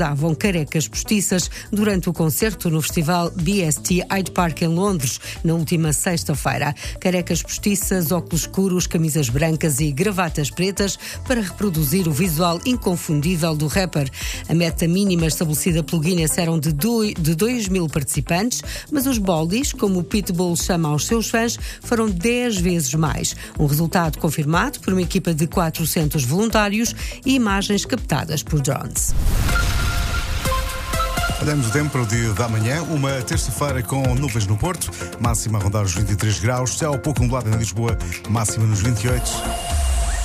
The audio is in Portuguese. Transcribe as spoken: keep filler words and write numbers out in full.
Davam carecas postiças durante o concerto no festival B S T Hyde Park em Londres, na última sexta-feira. Carecas postiças, óculos escuros, camisas brancas e gravatas pretas para reproduzir o visual inconfundível do rapper. A meta mínima estabelecida pelo Guinness eram de dois mil participantes, mas os Baldies, como o Pitbull chama aos seus fãs, foram dez vezes mais. Um resultado confirmado por uma equipa de quatrocentos voluntários e imagens captadas por drones. Olhamos o tempo para o dia da manhã, uma terça-feira com nuvens no Porto, máxima a rondar os vinte e três graus, céu pouco nublado em Lisboa, máxima nos vinte e oito.